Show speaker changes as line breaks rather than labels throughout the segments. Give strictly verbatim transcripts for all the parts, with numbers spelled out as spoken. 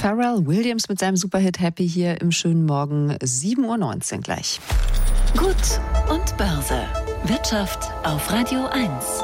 Pharrell Williams mit seinem Superhit Happy hier im schönen Morgen, sieben Uhr neunzehn gleich.
Gut und Börse. Wirtschaft auf Radio eins.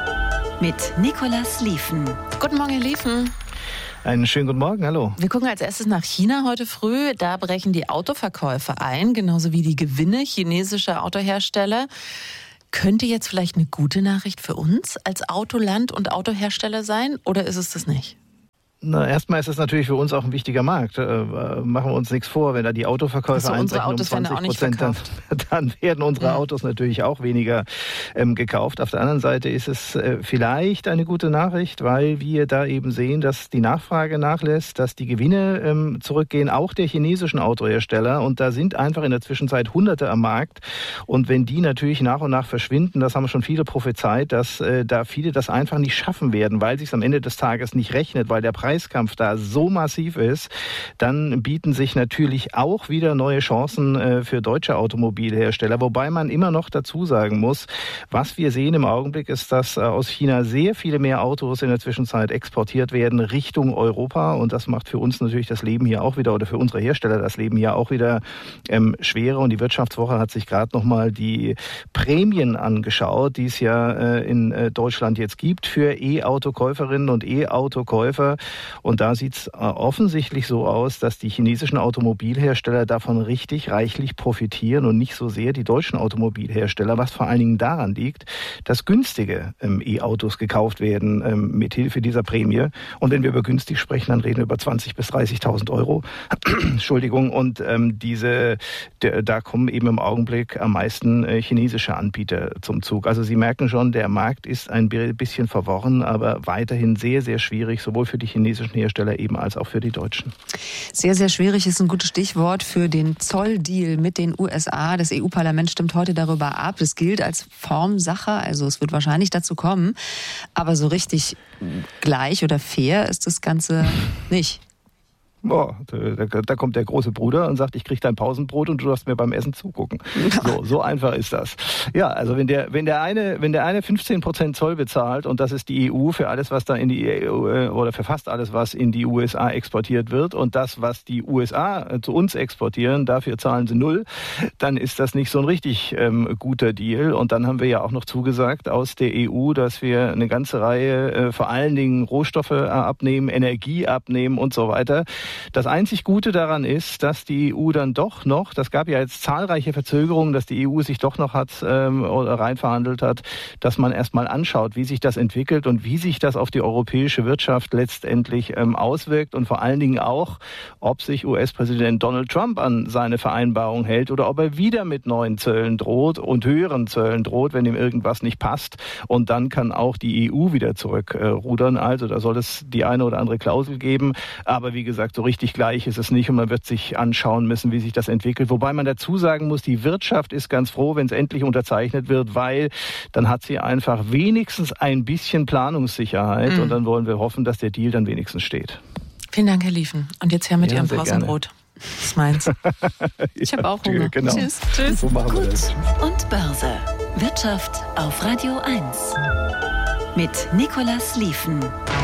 Mit Nicolas Lieven.
Guten Morgen, Herr Lieven.
Einen schönen guten Morgen, hallo.
Wir gucken als erstes nach China heute früh. Da brechen die Autoverkäufe ein, genauso wie die Gewinne chinesischer Autohersteller. Könnte jetzt vielleicht eine gute Nachricht für uns als Autoland und Autohersteller sein, oder ist es das nicht?
Na, erstmal ist es natürlich für uns auch ein wichtiger Markt. Äh, machen wir uns nichts vor, wenn da die Autoverkäufe
also
einbrechen um zwanzig Prozent, dann, dann werden unsere ja. Autos natürlich auch weniger ähm, gekauft. Auf der anderen Seite ist es äh, vielleicht eine gute Nachricht, weil wir da eben sehen, dass die Nachfrage nachlässt, dass die Gewinne ähm, zurückgehen, auch der chinesischen Autohersteller. Und da sind einfach in der Zwischenzeit Hunderte am Markt. Und wenn die natürlich nach und nach verschwinden, das haben schon viele prophezeit, dass äh, da viele das einfach nicht schaffen werden, weil sich es am Ende des Tages nicht rechnet, weil der Preis Preiskampf da so massiv ist, dann bieten sich natürlich auch wieder neue Chancen äh, für deutsche Automobilhersteller. Wobei man immer noch dazu sagen muss, was wir sehen im Augenblick ist, dass äh, aus China sehr viele mehr Autos in der Zwischenzeit exportiert werden Richtung Europa. Und das macht für uns natürlich das Leben hier auch wieder, oder für unsere Hersteller das Leben hier auch wieder ähm, schwerer. Und die Wirtschaftswoche hat sich gerade nochmal die Prämien angeschaut, die es ja äh, in äh, Deutschland jetzt gibt für E-Autokäuferinnen und E-Autokäufer. Und da sieht es offensichtlich so aus, dass die chinesischen Automobilhersteller davon richtig reichlich profitieren und nicht so sehr die deutschen Automobilhersteller, was vor allen Dingen daran liegt, dass günstige ähm, E-Autos gekauft werden ähm, mit Hilfe dieser Prämie. Und wenn wir über günstig sprechen, dann reden wir über zwanzigtausend bis dreißigtausend Euro. Entschuldigung. Und ähm, diese, der, da kommen eben im Augenblick am meisten äh, chinesische Anbieter zum Zug. Also Sie merken schon, der Markt ist ein bisschen verworren, aber weiterhin sehr, sehr schwierig, sowohl für die chinesischen Hersteller eben als auch für die Deutschen.
Sehr, sehr schwierig ist ein gutes Stichwort für den Zolldeal mit den U S A. Das E U-Parlament stimmt heute darüber ab. Das gilt als Formsache, also es wird wahrscheinlich dazu kommen. Aber so richtig gleich oder fair ist das Ganze nicht.
Boah, da, da kommt der große Bruder und sagt, ich krieg dein Pausenbrot und du darfst mir beim Essen zugucken. So, so einfach ist das. Ja, also wenn der, wenn der eine, wenn der eine fünfzehn Prozent Zoll bezahlt und das ist die E U für alles, was da in die E U oder für fast alles, was in die U S A exportiert wird und das, was die U S A zu uns exportieren, dafür zahlen sie null, dann ist das nicht so ein richtig ähm, guter Deal. Und dann haben wir ja auch noch zugesagt aus der E U, dass wir eine ganze Reihe, äh, vor allen Dingen Rohstoffe äh, abnehmen, Energie abnehmen und so weiter. Das einzig Gute daran ist, dass die E U dann doch noch, das gab ja jetzt zahlreiche Verzögerungen, dass die E U sich doch noch hat ähm, reinverhandelt hat, dass man erstmal anschaut, wie sich das entwickelt und wie sich das auf die europäische Wirtschaft letztendlich ähm, auswirkt und vor allen Dingen auch, ob sich U S-Präsident Donald Trump an seine Vereinbarung hält oder ob er wieder mit neuen Zöllen droht und höheren Zöllen droht, wenn ihm irgendwas nicht passt. Und dann kann auch die E U wieder zurückrudern. Äh, also da soll es die eine oder andere Klausel geben. Aber wie gesagt, so richtig gleich ist es nicht und man wird sich anschauen müssen, wie sich das entwickelt. Wobei man dazu sagen muss, die Wirtschaft ist ganz froh, wenn es endlich unterzeichnet wird, weil dann hat sie einfach wenigstens ein bisschen Planungssicherheit mhm. und dann wollen wir hoffen, dass der Deal dann wenigstens steht.
Vielen Dank, Herr Lieven. Und jetzt her mit
ja,
Ihrem Pausenbrot. Das ist meins. Ich habe auch Hunger.
Genau.
Tschüss. Tschüss.
So machen wir
Gut
das.
und Börse. Wirtschaft auf Radio eins. Mit Nicolas Lieven.